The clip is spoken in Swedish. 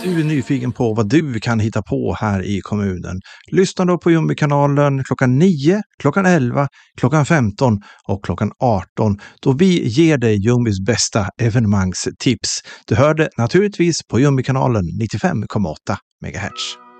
Du är nyfiken på vad du kan hitta på här i kommunen. Lyssna då på Jumbi-kanalen klockan 9, klockan 11, klockan 15 och klockan 18 då vi ger dig Jumbis bästa evenemangstips. Du hörde naturligtvis på Jumbi-kanalen 95,8 MHz.